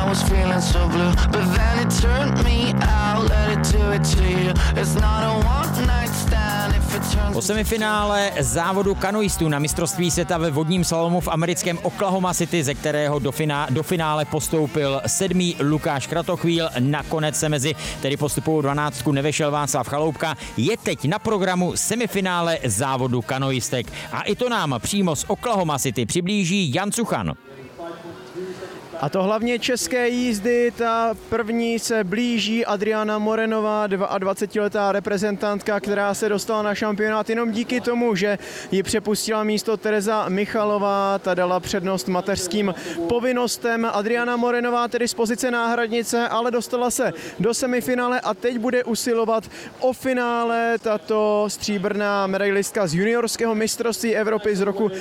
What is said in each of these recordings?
was feeling so blue, but then it turned me out. Let it do it to you. It's not a one night stand if it turns. Po semifinále závodu kanoistů na mistrovství světa ve vodním slalomu v americkém Oklahoma City, ze kterého do finále postoupil 7. Lukáš Kratochvíl, nakonec se mezi tedy postupovou 12 nevešel Václav Chaloupka, je teď na programu semifinále závodu kanoistek. A i to nám přímo z Oklahoma City přiblíží Jan Cuchan. A to hlavně české jízdy, ta první se blíží Adriana Morenová, 22letá reprezentantka, která se dostala na šampionát jenom díky tomu, že ji přepustila místo Tereza Michalová, ta dala přednost mateřským povinnostem. Adriana Morenová tedy z pozice náhradnice, ale dostala se do semifinále a teď bude usilovat o finále. Tato stříbrná medailistka z juniorského mistrovství Evropy z roku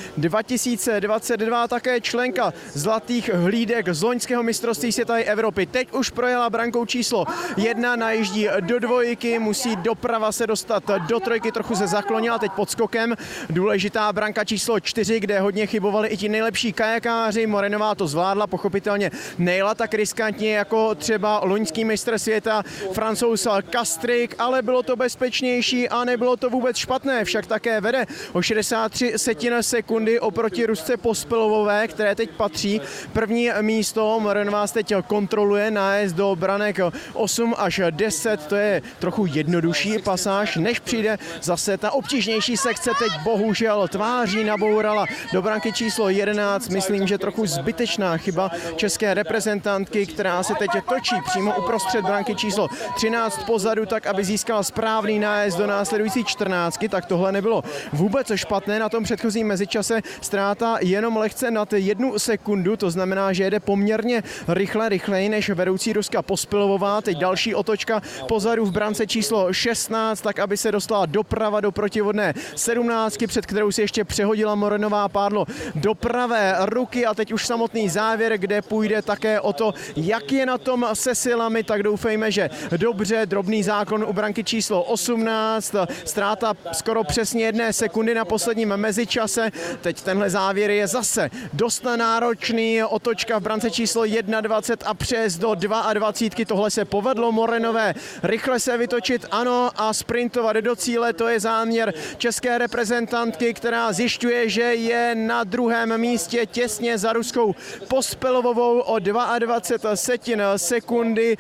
2022, také členka Zlatých hlídek z loňského mistrovství světa i Evropy. Teď už projela brankou číslo 1, najíždí do dvojky, musí doprava se dostat do trojky, trochu se zaklonila teď pod skokem. Důležitá branka číslo 4, kde hodně chybovali i ti nejlepší kajakáři. Morenová to zvládla, pochopitelně nejela tak riskantně jako třeba loňský mistr světa Francouz Castrik, ale bylo to bezpečnější a nebylo to vůbec špatné, však také vede o 63 sekundy oproti Rusce Pospilovové, které teď patří první místo. Morenová teď kontroluje nájezd do branek 8 až 10, to je trochu jednodušší pasáž, než přijde zase ta obtížnější sekce. Teď bohužel tváří nabourala do branky číslo 11, myslím, že trochu zbytečná chyba české reprezentantky, která se teď točí přímo uprostřed branky číslo 13 pozadu, tak aby získala správný nájezd do následující 14, tak tohle nebylo vůbec špatné. Na tom předchozím mezičase ztráta jenom lehce nad 1 sekundu, to znamená, že jede poměrně rychleji než vedoucí Ruska Pospilovová. Teď další otočka pozadu v brance číslo 16, tak aby se dostala doprava do protivodné 17, před kterou si ještě přehodila Morenová pádlo do pravé ruky a teď už samotný závěr, kde půjde také o to, jak je na tom se silami, tak doufejme, že dobře. Drobný zákon u branky číslo 18, ztráta skoro přesně 1 sekundy na posledním mezičase. Teď tenhle závěr je zase dost náročný, otočka v brance číslo 21 a přes do 22. Tohle se povedlo Morenové rychle se vytočit, ano, a sprintovat do cíle. To je záměr české reprezentantky, která zjišťuje, že je na druhém místě těsně za Ruskou Pospilovovou o 22 sekundy.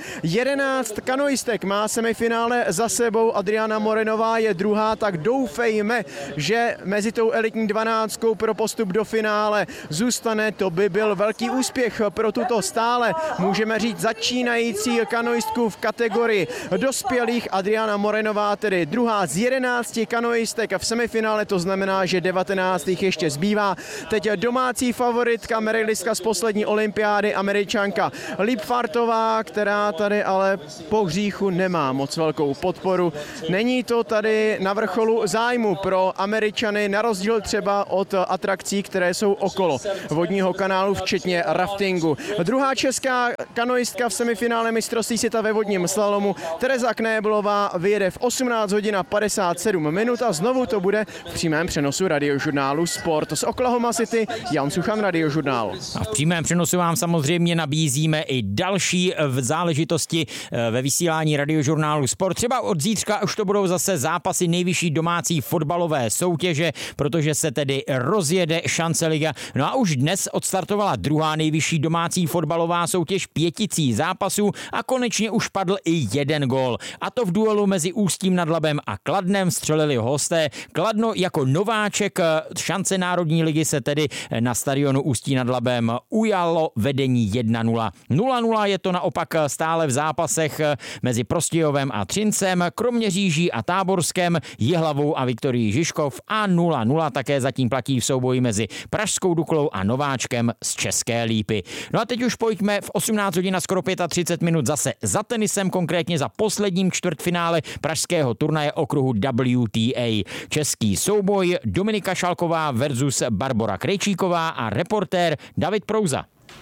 11 kanoistek má semifinále za sebou, Adriana Morenová je druhá, tak doufejme, že mezi tou elitní 12 pro postup do finále zůstane. To by byl velký úspěch pro tuto stále, můžeme říct, začínající kanoistku v kategorii dospělých. Adriana Morenová tedy druhá z 11 kanoistek v semifinále, to znamená, že 19 ještě zbývá. Teď domácí favoritka, medailistka z poslední olympiády, Američanka Liepfartová, která tady ale po hříchu nemá moc velkou podporu. Není to tady na vrcholu zájmu pro Američany, na rozdíl třeba od atrakcí, které jsou okolo vodního kanálu, včetně raftingu. Druhá česká kanoistka v semifinále mistrovství světa ve vodním slalomu, Tereza Knéblová, vyjede v 18 hodin a 57 minut a znovu to bude v přímém přenosu radiožurnálu Sport. Z Oklahoma City, Jan Cuchan, Radiožurnál. A v přímém přenosu vám samozřejmě nabízíme i další záležitosti ve vysílání Radiožurnálu Sport. Třeba od zítřka už to budou zase zápasy nejvyšší domácí fotbalové soutěže, protože se tedy rozjede Šance liga. No a už dnes odstartovala druhá nejvyšší domácí fotbalová soutěž 5 zápasů a konečně už padl i 1 gól. A to v duelu mezi Ústím nad Labem a Kladnem střelili hosté. Kladno jako nováček Šance národní ligy se tedy na stadionu Ústí nad Labem ujalo vedení 1-0. 0-0 je to naopak stále v zápasech mezi Prostějovem a Třincem, Kroměříží a Táborskem, Jihlavou a Viktorií Žižkov a 0-0 také zatím platí v souboji mezi Pražskou Duklou a nováčkem z České Lípy. No a teď už pojďme v 18 hodin a skoro 35 minut zase za tenisem, konkrétně za posledním čtvrtfinále pražského turnaje okruhu WTA. Český souboj Dominika Šalková versus Barbora Krejčíková a reportér David Prouza.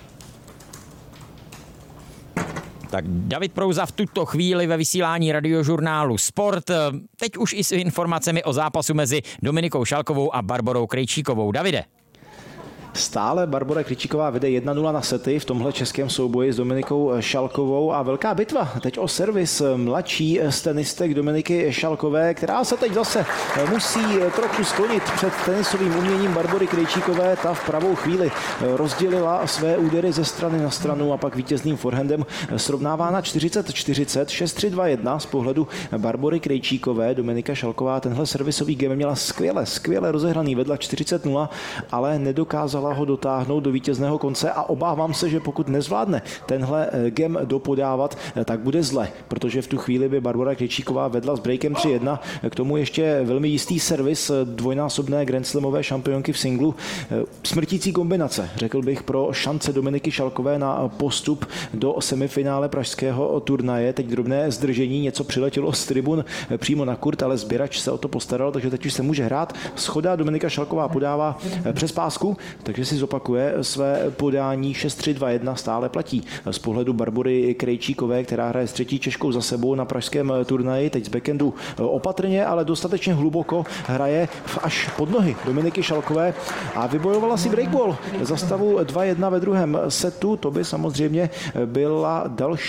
Tak David Prouza v tuto chvíli ve vysílání Radiožurnálu Sport. Teď už i s informacemi o zápasu mezi Dominikou Šalkovou a Barborou Krejčíkovou. Davide. Stále Barbora Krejčíková vede 1-0 na sety v tomhle českém souboji s Dominikou Šalkovou a velká bitva teď o servis mladší z tenistek Dominiky Šalkové, která se teď zase musí trochu sklonit před tenisovým uměním Barbory Krejčíkové. Ta v pravou chvíli rozdělila své údery ze strany na stranu a pak vítězným forehandem srovnává na 40-40, 6-3-2-1 z pohledu Barbory Krejčíkové. Dominika Šalková tenhle servisový game měla skvěle rozehraný, vedla 40-0, ale nedokázala ho dotáhnout do vítězného konce a obávám se, že pokud nezvládne tenhle game dopodávat, tak bude zle, protože v tu chvíli by Barbora Krejčíková vedla s breakem 3-1. K tomu ještě velmi jistý servis dvojnásobné grandslamové šampionky v singlu. Smrtící kombinace, řekl bych, pro šance Dominiky Šalkové na postup do semifinále pražského turnaje. Teď drobné zdržení, něco přiletělo z tribun přímo na kurt, ale sběrač se o to postaral, takže teď už se může hrát. Schoda Dominika Šalková podává přes pásku, takže si zopakuje své podání 6-3-2-1, stále platí z pohledu Barbory Krejčíkové, která hraje s třetí Češkou za sebou na pražském turnaji. Teď z backhandu opatrně, ale dostatečně hluboko hraje až pod nohy Dominiky Šalkové a vybojovala si breakball za stavu 2-1 ve druhém setu. To by samozřejmě byla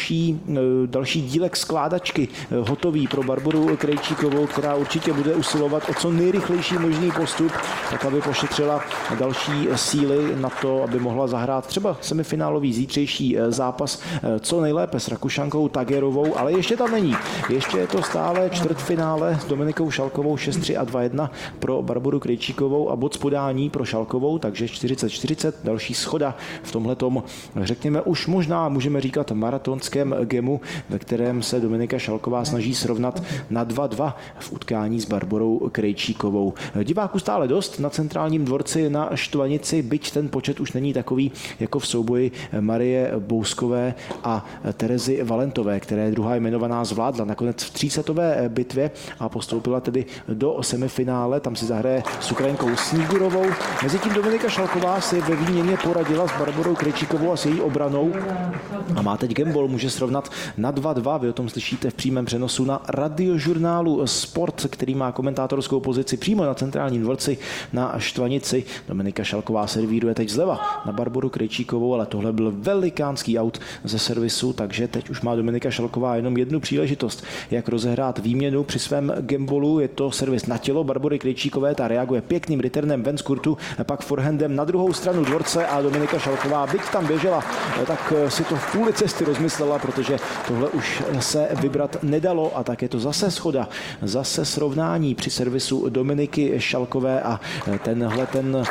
další dílek skládačky hotový pro Barboru Krejčíkovou, která určitě bude usilovat o co nejrychlejší možný postup, tak aby pošetřila další síly na to, aby mohla zahrát třeba semifinálový zítřejší zápas co nejlépe s Rakušankou Tagerovou, ale ještě tam není. Ještě je to stále čtvrtfinále s Dominikou Šalkovou 6-3 a 2-1 pro Barboru Krejčíkovou a bod podání pro Šalkovou, takže 40-40, další schoda v tomhletom, řekněme, už možná můžeme říkat maratonském gemu, ve kterém se Dominika Šalková snaží srovnat na 2-2 v utkání s Barborou Krejčíkovou. Diváků stále dost na centrálním dvorci na Štvanici, byť ten počet už není takový jako v souboji Marie Bouskové a Terezy Valentové, které druhá jmenovaná zvládla nakonec v třísetové bitvě a postoupila tedy do semifinále. Tam si zahraje s Ukrajinkou Snígurovou. Mezitím Dominika Šalková si ve výměně poradila s Barborou Krejčíkovou a s její obranou a má teď gameball, může srovnat na 2-2. Vy o tom slyšíte v přímém přenosu na radiožurnálu Sport, který má komentátorskou pozici přímo na centrálním dvorci na Štvanici. Dominika Šalková servíruje teď zleva na Barboru Krejčíkovou, ale tohle byl velikánský aut ze servisu, takže teď už má Dominika Šalková jenom jednu příležitost, jak rozehrát výměnu při svém gameballu. Je to servis na tělo Barbory Krejčíkové, ta reaguje pěkným returnem ven z kurtu, pak forehandem na druhou stranu dvorce a Dominika Šalková, byť tam běžela, tak si to v půli cesty rozmyslela, protože tohle už se vybrat nedalo a tak je to zase schoda, zase srovnání při servisu Dominiky Šalkové a tenhle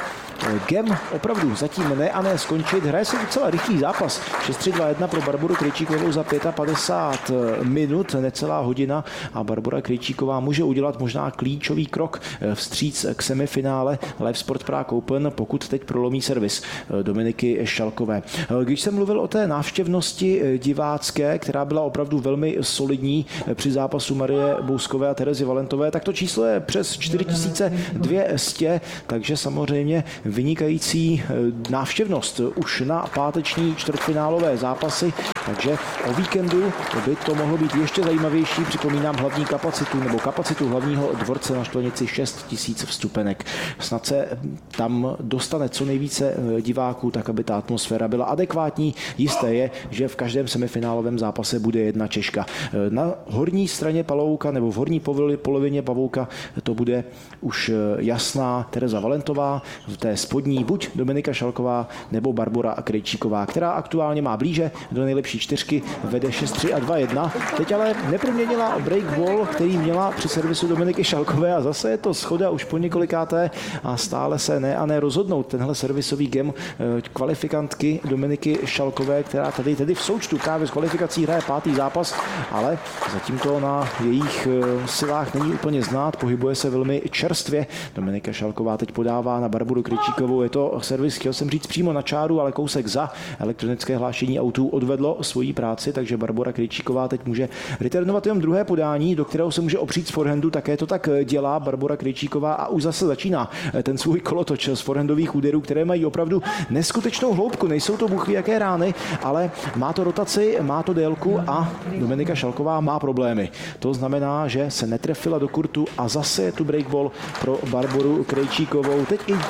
game opravdu zatím ne skončit. Hraje se docela rychlý zápas. 6-3-2-1 pro Barboru Krejčíkovou za 55 minut, necelá hodina a Barbora Krejčíková může udělat možná klíčový krok vstříc k semifinále Live Sport Prague Open, pokud teď prolomí servis Dominiky Šalkové. Když jsem mluvil o té návštěvnosti divácké, která byla opravdu velmi solidní při zápasu Marie Bouskové a Terezy Valentové, tak to číslo je přes 4200, takže samozřejmě vynikající návštěvnost už na páteční čtvrtfinálové zápasy, takže o víkendu by to mohlo být ještě zajímavější. Připomínám hlavní kapacitu hlavního dvorce na Štvanici 6000 vstupenek. Snad se tam dostane co nejvíce diváků, tak aby ta atmosféra byla adekvátní. Jisté je, že v každém semifinálovém zápase bude jedna Češka. Na horní straně pavouka nebo v horní polovině pavouka to bude už jasná Tereza Valentová, v té spodní buď Dominika Šalková nebo Barbora Krejčíková, která aktuálně má blíže do nejlepší čtyřky, vede 6-3 a 2-1. Teď ale neproměnila breakball, který měla při servisu Dominiky Šalkové a zase je to schoda už po několikáté a stále se ne rozhodnout tenhle servisový game kvalifikantky Dominiky Šalkové, která tady tedy v součtu právě z kvalifikací hraje 5. zápas, ale zatím to na jejich silách není úplně znát, pohybuje se velmi čerstvě. Dominika Šalková teď podává na Barboru Krejčíkovou, je to servis, chtěl jsem říct přímo na čáru, ale kousek za. Elektronické hlášení autů odvedlo svoji práci, takže Barbora Krejčíková teď může returnovat jenom druhé podání, do kterého se může opřít z forehandu, také to tak dělá Barbora Krejčíková a už zase začíná ten svůj kolotoč z forehandových úderů, které mají opravdu neskutečnou hloubku, nejsou to bůh ví jaké rány, ale má to rotaci, má to délku a Dominika Šalková má problémy. To znamená, že se netrefila do kurtu a zase je tu breakball pro Barboru Krejčíkovou. Teď i diváci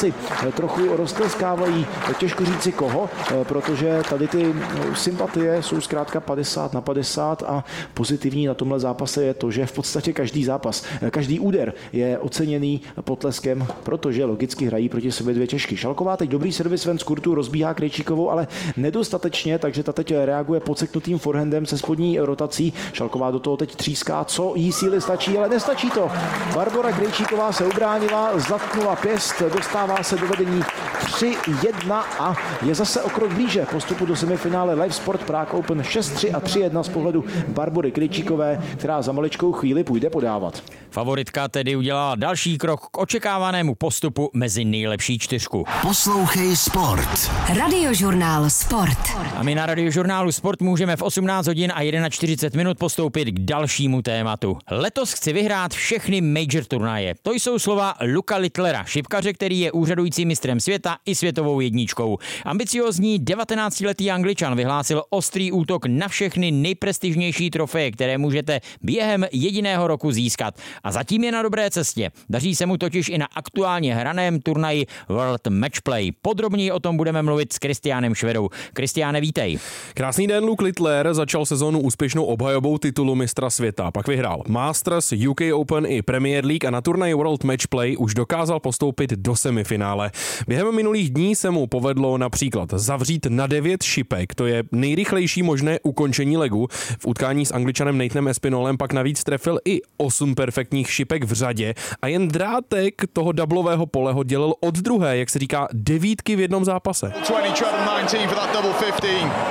diváci trochu roztleskávají. Těžko říci koho, protože tady ty sympatie jsou zkrátka 50/50 a pozitivní na tomhle zápase je to, že v podstatě každý zápas, každý úder je oceněný potleskem, protože logicky hrají proti sobě dvě Češky. Šalková teď dobrý servis ven z kurtu, rozbíhá Krejčíkovou, ale nedostatečně, takže ta teď reaguje podseknutým forehandem se spodní rotací. Šalková do toho teď tříská, co jí síly stačí, ale nestačí to. Barbora Krejčíková se ubránila, zatknula pěst, dostává se do vedení 3-1 a je zase o krok blíže postupu do semifinále Live Sport Prague Open 6-3 a 3-1 z pohledu Barbory Krejčíkové, která za maličkou chvíli půjde podávat. Favoritka tedy udělala další krok k očekávanému postupu mezi nejlepší čtyřku. Poslouchej Sport. Radiožurnál Sport. A my na Radiožurnálu Sport můžeme v 18 hodin a 41 postoupit k dalšímu tématu. Letos chci vyhrát všechny major turnaje. To jsou slova Luca Littlera, šipkaře, který je úřadujícím mistrem světa i světovou jedničkou. Ambiciózní 19-letý Angličan vyhlásil ostrý útok na všechny nejprestižnější trofeje, které můžete během jediného roku získat. A zatím je na dobré cestě. Daří se mu totiž i na aktuálně hraném turnaji World Matchplay. Podrobněji o tom budeme mluvit s Kristiánem Švedou. Kristiáne, vítej. Krásný den, Luke Littler začal sezónu úspěšnou obhajobou titulu mistra světa. Pak vyhrál Masters, UK Open i Premier League a na turnaji World Matchplay už dokázal postoupit do semifinále. Během minulých dní se mu povedlo například zavřít na 9 šipek, to je nejrychlejší možné ukončení legu. V utkání s Angličanem Nathanem Espinolem pak navíc trefil i 8 perfektních šipek v řadě a jen drátek toho doublového pole ho dělil od druhé, jak se říká, devítky v jednom zápase. 20 treble 19 for that double 15.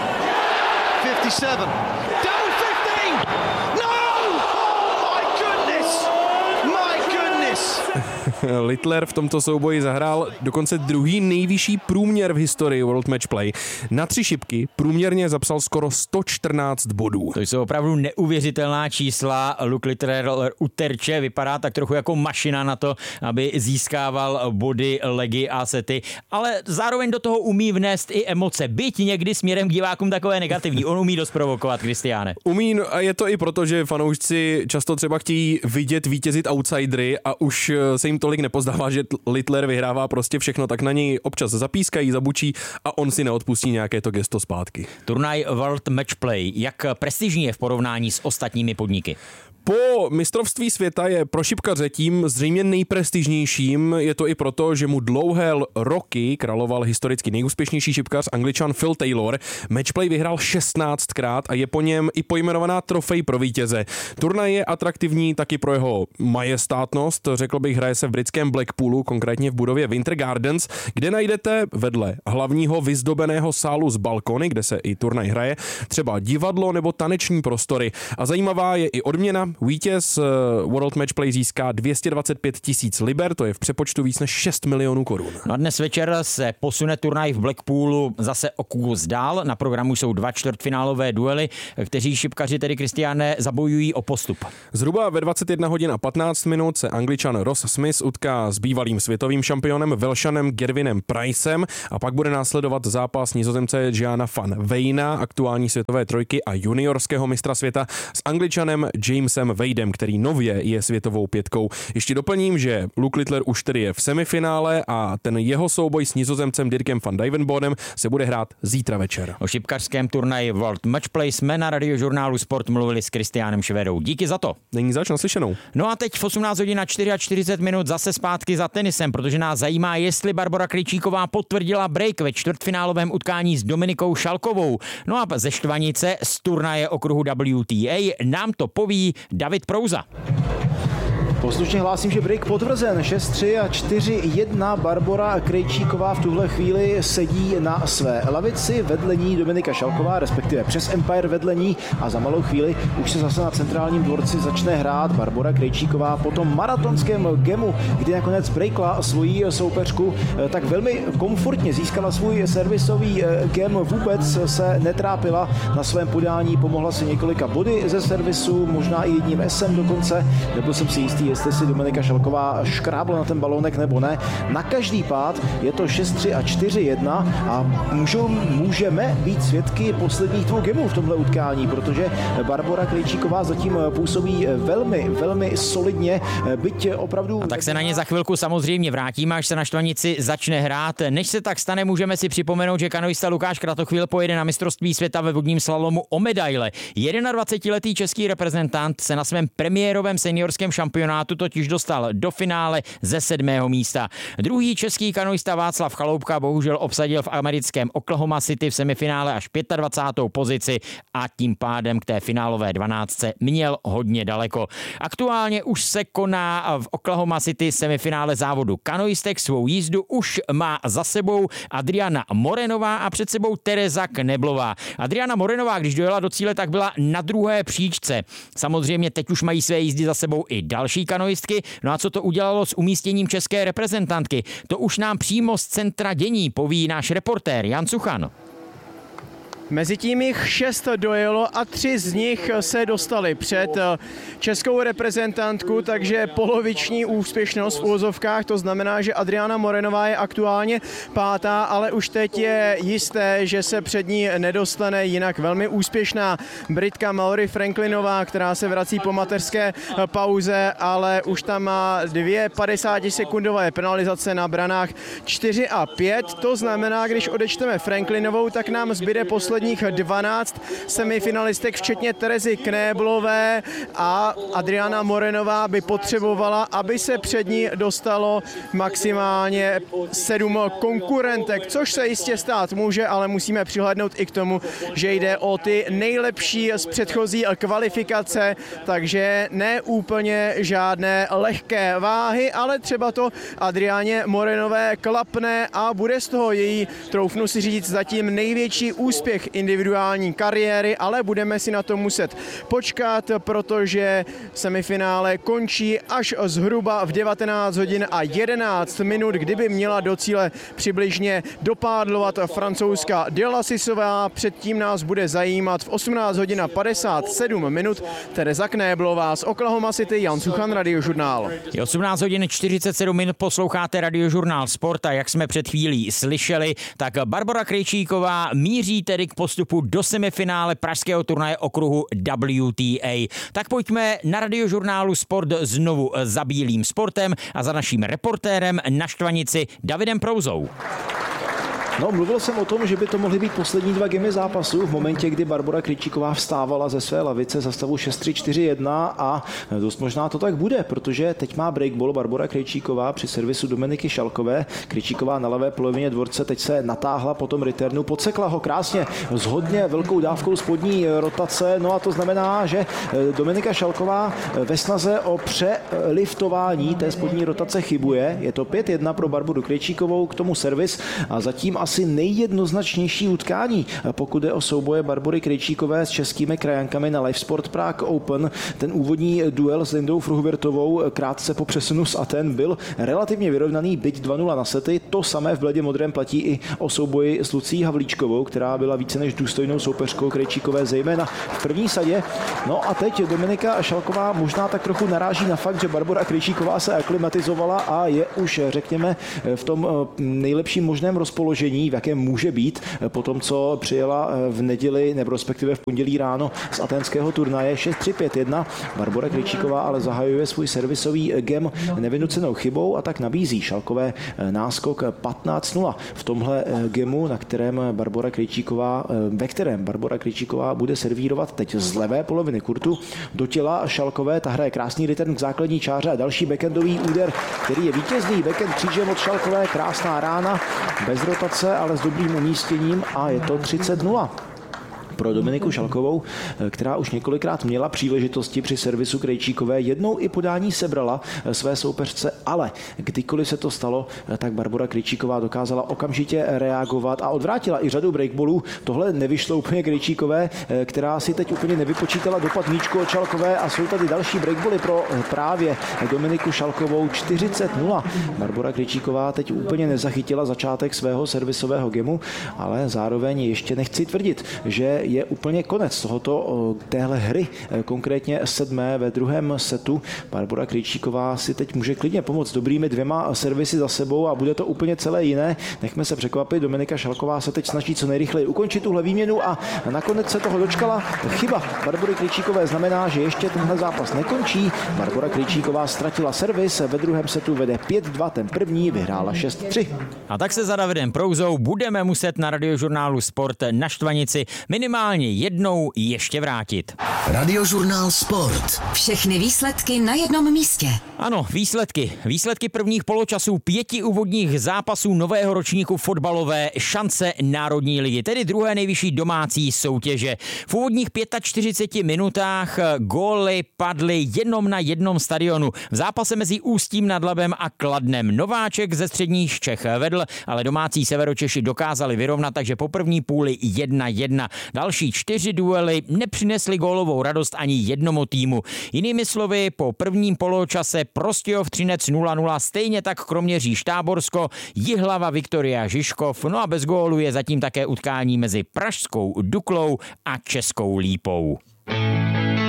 57. Double 15. No! Oh my goodness. My goodness. Littler v tomto souboji zahrál dokonce druhý nejvyšší průměr v historii World Matchplay. Na 3 šipky průměrně zapsal skoro 114 bodů. To jsou opravdu neuvěřitelná čísla. Luke Littler u terče vypadá tak trochu jako mašina na to, aby získával body, legy a sety, ale zároveň do toho umí vnést i emoce. Byť někdy směrem k divákům takové negativní. On umí dost provokovat, Kristiáne. Umí, a je to i proto, že fanoušci často třeba chtějí vidět vítězit outsidery a už se jim tolik nepozdává, že Littler vyhrává prostě všechno, tak na něj občas zapískají, zabučí a on si neodpustí nějaké to gesto zpátky. Turnaj World Matchplay, jak prestižní je v porovnání s ostatními podniky? Po mistrovství světa je pro šipkaře tím zřejmě nejprestižnějším. Je to i proto, že mu dlouhé roky královal historicky nejúspěšnější šipkař Angličan Phil Taylor. Matchplay vyhrál 16krát a je po něm i pojmenovaná trofej pro vítěze. Turnaj je atraktivní taky pro jeho majestátnost. Řekl bych, hraje se v britském Blackpoolu, konkrétně v budově Winter Gardens, kde najdete vedle hlavního vyzdobeného sálu z balkony, kde se i turnaj hraje, třeba divadlo nebo taneční prostory. A zajímavá je i odměna. Vítěz World Matchplay získá 225 000 liber, to je v přepočtu víc než 6 milionů korun. No a dnes večer se posune turnaj v Blackpoolu zase o kus dál. Na programu jsou 2 čtvrtfinálové duely, kteří šipkaři, tedy Kristiáne, zabojují o postup. Zhruba ve 21 hodin a 15 minut se Angličan Ross Smith utká s bývalým světovým šampionem Welshanem Gervinem Pricem a pak bude následovat zápas Nizozemce Gianna van Weyna, aktuální světové trojky a juniorského mistra světa, s Angličanem Jamesem Wadem, který nově je světovou pětkou. Ještě doplním, že Luke Littler už tedy je v semifinále a ten jeho souboj s Nizozemcem Dirkem van Duijvenbodem se bude hrát zítra večer. O šipkařském turnaji World Matchplay jsme na Radiožurnálu Sport mluvili s Kristiánem Švedou. Díky za to. Není zač, naslyšenou. No a teď v 18 hodin a 44 minut zase zpátky za tenisem, protože nás zajímá, jestli Barbora Krejčíková potvrdila break ve čtvrtfinálovém utkání s Dominikou Šalkovou. No a ze Štvanice z turnaje okruhu WTA nám to poví David Prouza. Poslušně hlásím, že break potvrzen. 6-3 a 4-1. Barbora Krejčíková v tuhle chvíli sedí na své lavici. Vedle ní Dominika Šalková, respektive přes Empire vedle ní, a za malou chvíli už se zase na centrálním dvorci začne hrát Barbora Krejčíková po tom maratonském gemu, kdy nakonec breakla svoji soupeřku, tak velmi komfortně získala svůj servisový gem, vůbec se netrápila na svém podání, pomohla si několika body ze servisu, možná i jedním esem dokonce, nebyl jsem si jistý, jestli si Dominika Šalková škrábla na ten balónek nebo ne. Na každý pád je to 6-3 a 4-1 a můžeme být svědky posledních 2 gemů v tomhle utkání, protože Barbora Krejčíková zatím působí velmi solidně, byť opravdu... A tak se na ně za chvilku samozřejmě vrátíme, až se na štvanici začne hrát. Než se tak stane, můžeme si připomenout, že kanoista Lukáš Kratochvíl pojede na mistrovství světa ve vodním slalomu o medaile. 21letý český reprezentant se na svém premiérovém seniorském šampionátu totiž dostal do finále ze 7. místa. Druhý český kanoista Václav Chaloupka bohužel obsadil v americkém Oklahoma City v semifinále až 25. pozici a tím pádem k té finálové 12 měl hodně daleko. Aktuálně už se koná v Oklahoma City semifinále závodu kanoistek. Svou jízdu už má za sebou Adriana Morenová a před sebou Tereza Kneblová. Adriana Morenová, když dojela do cíle, tak byla na druhé příčce. Samozřejmě teď už mají své jízdy za sebou i další kanoistky. No a co to udělalo s umístěním české reprezentantky? To už nám přímo z centra dění poví náš reportér Jan Suchan. Mezitím jich 6 dojelo a 3 z nich se dostali před českou reprezentantku, takže poloviční úspěšnost v úvozovkách, to znamená, že Adriana Morenová je aktuálně 5., ale už teď je jisté, že se před ní nedostane jinak velmi úspěšná Britka Mallory Franklinová, která se vrací po mateřské pauze, ale už tam má 2 50sekundové penalizace na branách 4 a 5, to znamená, když odečteme Franklinovou, tak nám zbyde posledních 12 semifinalistek, včetně Terezy Knéblové, a Adriana Morenová by potřebovala, aby se před ní dostalo maximálně 7 konkurentek, což se jistě stát může, ale musíme přihlédnout i k tomu, že jde o ty nejlepší z předchozí kvalifikace, takže ne úplně žádné lehké váhy, ale třeba to Adriáně Morenové klapne a bude z toho její, troufnu si říct, zatím největší úspěch individuální kariéry, ale budeme si na to muset počkat, protože semifinále končí až zhruba v 19 hodin a 11 minut, kdyby měla do cíle přibližně dopádlovat francouzská Delasisová. Předtím nás bude zajímat v 18 hodin a 57 minut Tereza Knéblová z Oklahoma City. Jan Suchan, Radiožurnál. Je 18 hodin 47 minut, posloucháte Radiožurnál Sport a jak jsme před chvílí slyšeli, tak Barbora Krejčíková míří tedy k postupu do semifinále pražského turnaje okruhu WTA. Tak pojďme na Radiožurnálu Sport znovu za bílým sportem a za naším reportérem na štvanici Davidem Prouzou. No, mluvil jsem o tom, že by to mohly být poslední 2 gemy zápasu v momentě, kdy Barbora Krejčíková vstávala ze své lavice za stavu 6-3-4-1 a dost možná to tak bude, protože teď má breakball Barbora Krejčíková při servisu Dominiky Šalkové. Krejčíková na levé polovině dvorce teď se natáhla po tom returnu, podsekla ho krásně s hodně velkou dávkou spodní rotace, no a to znamená, že Dominika Šalková ve snaze o přeliftování té spodní rotace chybuje. Je to 5-1 pro Barboru Krejčíkovou, k tomu servis a zatím asi nejjednoznačnější utkání, pokud jde o souboje Barbory Krejčíkové s českými krajankami na Live Sport Prague Open. Ten úvodní duel s Lindou Fruhvirtovou krátce po přesunu z Aten byl relativně vyrovnaný, byť 2-0 na sety. To samé v bledě modrém platí i o souboji s Lucí Havlíčkovou, která byla více než důstojnou soupeřkou Krejčíkové, zejména v první sadě. No a teď Dominika Šalková možná tak trochu naráží na fakt, že Barbora Krejčíková se aklimatizovala a je už, řekněme, v tom nejlepším možném rozpoložení, v jakém může být po tom, co přijela v neděli nebo respektive v pondělí ráno z aténského turnaje 6-3-5-1. Barbora Krejčíková ale zahajuje svůj servisový gem nevynucenou chybou a tak nabízí Šalkové náskok 15-0 v tomhle gemu, ve kterém Barbora Krejčíková bude servírovat teď z levé poloviny kurtu do těla Šalkové. Ta hraje krásný return k základní čáře a další backendový úder, který je vítězný. Backhand křížem od Šalkové, krásná rána, bez rotace, ale s dobrým umístěním a je to 30-0 pro Dominiku Šalkovou, která už několikrát měla příležitosti při servisu Krejčíkové. Jednou i podání sebrala své soupeřce, ale kdykoliv se to stalo, tak Barbora Krejčíková dokázala okamžitě reagovat a odvrátila i řadu breakballů. Tohle nevyšlo úplně Krejčíkové, která si teď úplně nevypočítala dopad míčku od Šalkové a jsou tady další breakbally pro právě Dominiku Šalkovou 40-0. Barbora Krejčíková teď úplně nezachytila začátek svého servisového gemu, ale zároveň ještě nechci tvrdit, že je úplně konec téhle hry, konkrétně 7. ve druhém setu. Barbora Krejčíková si teď může klidně pomoct dobrými 2 servisy za sebou a bude to úplně celé jiné. Nechme se překvapit, Dominika Šalková se teď snaží co nejrychleji ukončit tuhle výměnu a nakonec se toho dočkala. Chyba Barbory Krejčíkové znamená, že ještě tenhle zápas nekončí. Barbora Krejčíková ztratila servis, ve druhém setu vede 5-2, ten první vyhrála 6-3. A tak se za Davidem Prouzou budeme muset na Radiožurnálu Sport na štvanici minimálně jednou ještě vrátit. Radiožurnál Sport. Všechny výsledky na jednom místě. Ano, výsledky prvních poločasů 5 úvodních zápasů nového ročníku fotbalové šance Národní ligy, tedy druhé nejvyšší domácí soutěže. V úvodních 45 minutách góly padly jenom na jednom stadionu. V zápase mezi Ústím nad Labem a Kladnem Nováček ze středních Čech vedl, ale domácí Severočeši dokázali vyrovnat, takže po první půli 1-1. Další 4 duely nepřinesly gólovou radost ani jednomu týmu. Jinými slovy, po prvním poločase Prostějov Třinec 0-0, stejně tak Kroměříž Táborsko, Jihlava Viktoria Žižkov, no a bez gólu je zatím také utkání mezi pražskou Duklou a Českou Lípou.